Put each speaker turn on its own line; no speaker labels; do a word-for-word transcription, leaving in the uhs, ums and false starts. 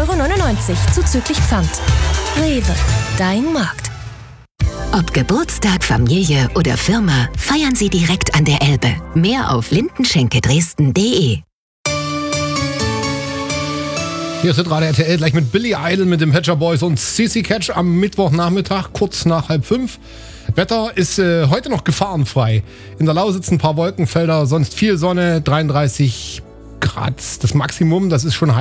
neunundneunzig Euro zuzüglich Pfand. Rewe, dein Markt.
Ob Geburtstag, Familie oder Firma, feiern Sie direkt an der Elbe. Mehr auf lindenschenke-dresden punkt de.
Hier ist gerade R T L gleich mit Billy Idol, mit dem Hatcher Boys und C C Catch am Mittwochnachmittag, kurz nach halb fünf. Wetter ist äh, heute noch gefahrenfrei. In der Lausitz ein paar Wolkenfelder, sonst viel Sonne, dreiunddreißig Grad. Das Maximum, das ist schon heiß.